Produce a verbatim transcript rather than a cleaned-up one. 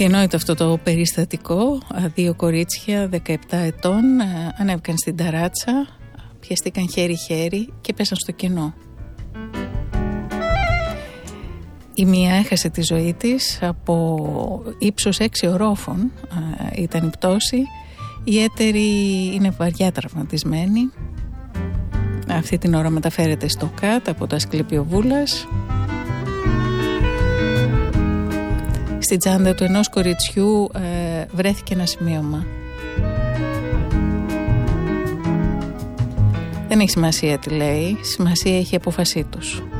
Αδιανόητο αυτό το περιστατικό. Δύο κορίτσια δεκαεπτά ετών ανέβηκαν στην ταράτσα, πιαστήκαν χέρι-χέρι και πέσαν στο κενό. Η μία έχασε τη ζωή της, από ύψος έξι ορόφων ήταν η πτώση. Η έτερη είναι βαριά τραυματισμένη. Αυτή την ώρα μεταφέρεται στο ΚΑΤ από το Ασκλήπιο Βούλας. Στην τσάντα του ενός κοριτσιού ε, βρέθηκε ένα σημείωμα. Δεν έχει σημασία τι λέει, σημασία έχει η απόφασή τους.